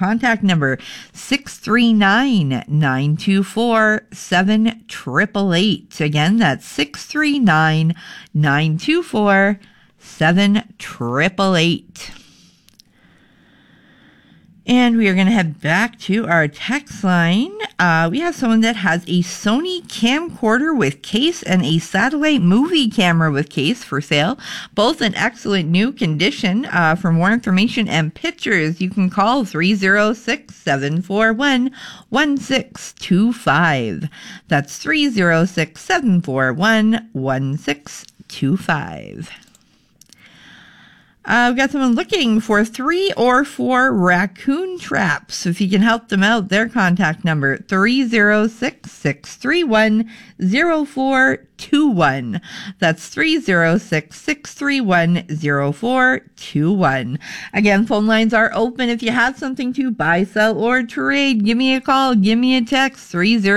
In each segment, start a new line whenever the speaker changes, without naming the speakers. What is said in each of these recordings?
contact number 639-924-7888. Again, that's 639-924-7888. And we are going to head back to our text line. We have someone that has a Sony camcorder with case and a satellite movie camera with case for sale, both in excellent new condition. For more information and pictures, you can call 306-741-1625. That's 306-741-1625. We've got someone looking for 3 or 4 raccoon traps. So if you can help them out, their contact number, 306-631-0421. That's 306-631-0421. Again, phone lines are open. If you have something to buy, sell, or trade, give me a call, give me a text,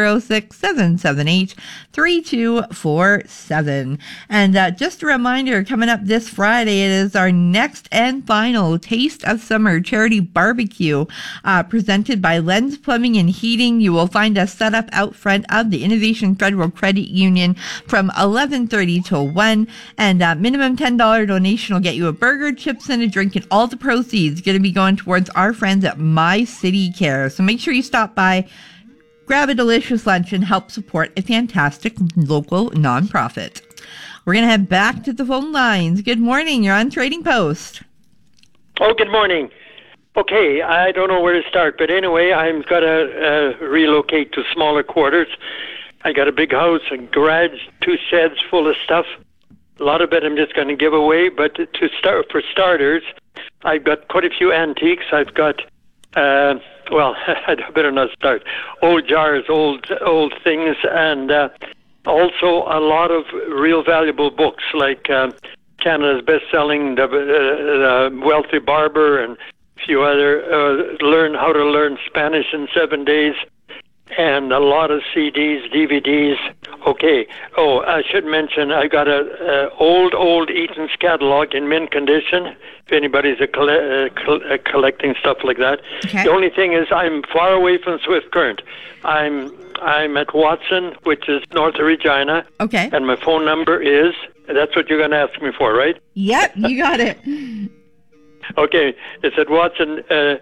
306-778-3247. And just a reminder, coming up this Friday, it is our next and final Taste of Summer charity barbecue presented by Lens Plumbing and Heating. You will find us set up out front of the Innovation Federal Credit Union from 11:30 till 1, and minimum $10 donation will get you a burger, chips, and a drink, and all the proceeds going to be going towards our friends at My City Care. So make sure you stop by, grab a delicious lunch, and help support a fantastic local nonprofit. We're going to head back to the phone lines. Good morning. You're on Trading Post.
Oh, good morning. Okay, I don't know where to start, but anyway, I'm going to relocate to smaller quarters. I got a big house, a garage, 2 sheds full of stuff. A lot of it I'm just going to give away, but for starters, I've got quite a few antiques. I've got, I better not start. Old jars, old things, and also a lot of real valuable books, like Canada's best-selling The Wealthy Barber, and a few other, Learn How to Learn Spanish in 7 Days, and a lot of CDs, DVDs. Okay. Oh, I should mention I got a old Eaton's catalog in mint condition. If anybody's collecting stuff like that. Okay. The only thing is I'm far away from Swift Current. I'm at Watson, which is north of Regina. Okay. And my phone number is. That's what you're going to ask me for, right?
Yep, you got it.
Okay, it's at Watson,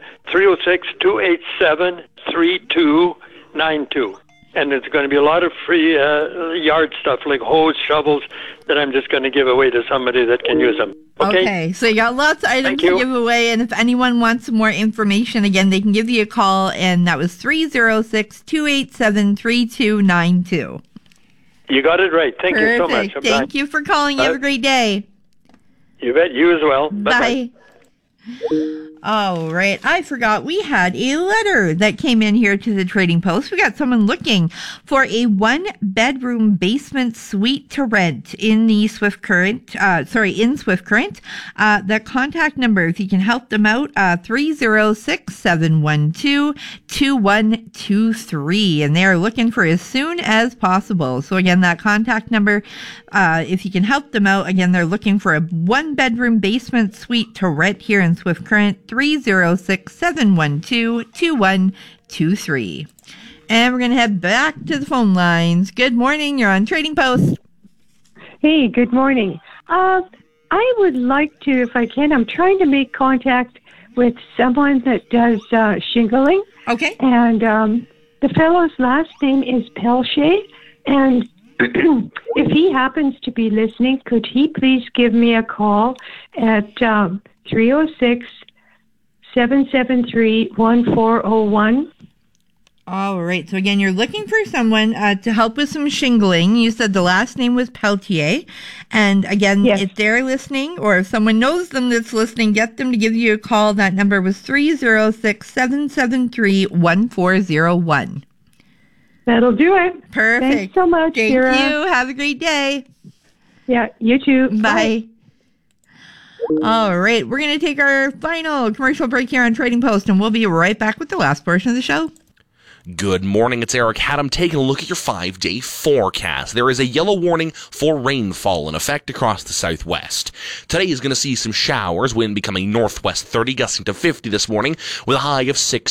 306-287-3292. And there's going to be a lot of free yard stuff like hose, shovels that I'm just going to give away to somebody that can use them.
Okay, so you got lots of items to give away. And if anyone wants some more information, again, they can give you a call. And that was 306-287-3292.
You got it right. Thank you so much.
Thank you for calling. You have a great day.
You bet. You as well.
Bye. All right. I forgot we had a letter that came in here to the Trading Post. We got someone looking for a 1-bedroom basement suite to rent in the Swift Current. In Swift Current. The contact number, if you can help them out, 306-712-2123. And they are looking for as soon as possible. So again, that contact number, if you can help them out, again, they're looking for a 1-bedroom basement suite to rent here in Swift Current. 306-712-2123. And we're going to head back to the phone lines. Good morning. You're on Trading Post.
Hey, good morning. I would like to, if I can, I'm trying to make contact with someone that does shingling.
Okay.
And the fellow's last name is Pelche. And if he happens to be listening, could he please give me a call at 306-773-1401.
All right. So again, you're looking for someone to help with some shingling. You said the last name was Peltier. And again, if they're listening or if someone knows them that's listening, get them to give you a call. That number was 306-773-1401.
That'll do it.
Perfect.
Thanks so much,
Thank
Sarah.
you. Have a great day.
Yeah, you too.
Bye. All right, we're going to take our final commercial break here on Trading Post, and we'll be right back with the last portion of the show.
Good morning, it's Eric Haddam taking a look at your 5-day forecast. There is a yellow warning for rainfall in effect across the southwest. Today is going to see some showers, wind becoming northwest 30, gusting to 50 this morning, with a high of 6